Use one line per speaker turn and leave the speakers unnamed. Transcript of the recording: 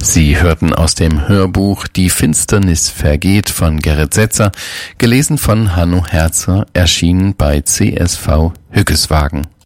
Sie hörten aus dem Hörbuch Die Finsternis vergeht von Gerrit Setzer, gelesen von Hanno Herzer, erschienen bei CSV Hückeswagen.